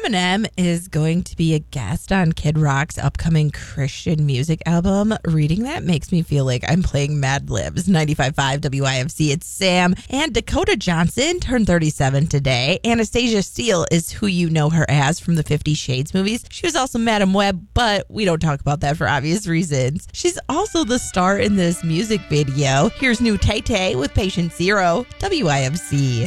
Eminem is going to be a guest on Kid Rock's upcoming Christian music album. Reading that makes me feel like I'm playing Mad Libs. 95.5 WIFC, it's Sam. And Dakota Johnson turned 37 today. Anastasia Steele is who you know her as from the 50 Shades movies. She was also Madam Web, but we don't talk about that for obvious reasons. She's also the star in this music video. Here's new Tay Tay with Patient Zero, WIFC.